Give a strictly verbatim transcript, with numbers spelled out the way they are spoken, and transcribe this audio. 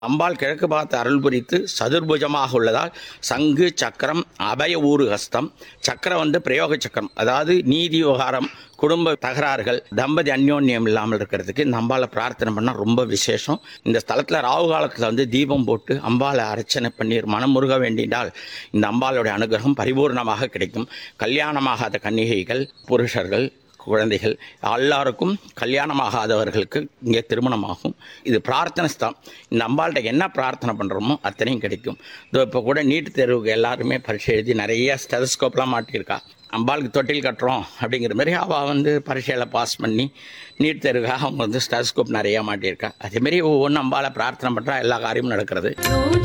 அம்பாள் கிழக்கு பார்த்து அருள் புரித்து சதுர்புஜமாக உள்ளதால் சங்கு சக்கரம் அபய ஊரு ஹஸ்தம். சக்கரம் வந்து பிரயோக சக்கரம், அதாவது நீதி விவகாரம், குடும்ப தகராறுகள், தம்பதி அந்யோன்யம் இல்லாமல் இருக்கிறதுக்கு இந்த அம்பாளை பிரார்த்தனை பண்ணால் ரொம்ப விசேஷம். இந்த ஸ்தலத்தில் ராகு காலத்தில் வந்து தீபம் போட்டு அம்பாளை அர்ச்சனை பண்ணி மனமுருக வேண்டினால் இந்த அம்பாளுடைய அனுகிரகம் பரிபூர்ணமாக கிடைக்கும். கல்யாணமாகாத கன்னிகைகள், புருஷர்கள், குழந்தைகள் எல்லாருக்கும் கல்யாணமாகாதவர்களுக்கு இங்கே திருமணமாகும். இது பிரார்த்தனை ஸ்தலம். இந்த அம்பாள்கிட்ட என்ன பிரார்த்தனை பண்ணுறோமோ அத்தனையும் கிடைக்கும். இதோ இப்போ கூட நீட் தேர்வுக்கு எல்லாருமே பரீட்சை எழுதி நிறைய ஸ்டெதஸ்கோப்லாம் மாட்டியிருக்கா. அம்பாளுக்கு தொட்டில் கட்டுறோம் அப்படிங்கிற மாதிரி அவள் வந்து பரீட்சையில் பாஸ் பண்ணி நீட் தேர்வுக்காக அவங்க வந்து ஸ்டெதஸ்கோப் நிறையா மாட்டியிருக்கா. அதேமாரி ஒவ்வொன்றும் அம்பாளை பிரார்த்தனை பண்ணுறா எல்லா காரியமும் நடக்கிறது.